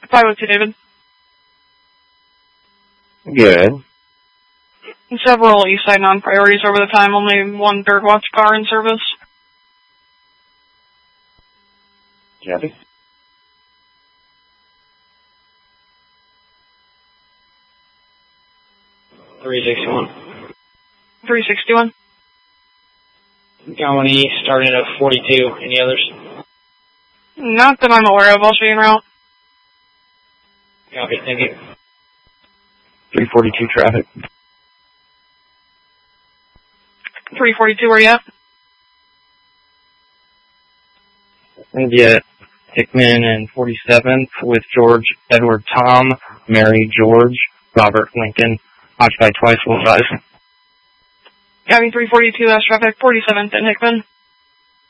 502, David. Good. Several Eastside non-priorities over the time, only one third watch car in service. Copy. $361. 361. Going east, starting at 42. Any others? Not that I'm aware of. I'll show you en route. Copy, thank you. 342 traffic. 342, where you at? Get Hickman and 47th with George, Edward, Tom, Mary, George, Robert, Lincoln. Occupied twice, full size. Copy 342, that's traffic, 47th and Hickman.